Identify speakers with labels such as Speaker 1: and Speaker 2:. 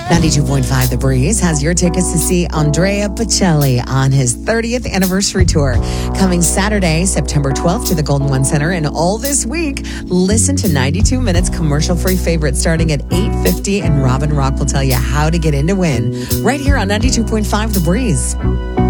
Speaker 1: 92.5 The Breeze has your tickets to see Andrea Bocelli on his 30th anniversary tour. Coming Saturday, September 12th to the Golden One Center. And all this week, listen to 92 Minutes commercial-free favorites starting at 8:50. And Robin Rock will tell you how to get in to win. Right here on 92.5 The Breeze.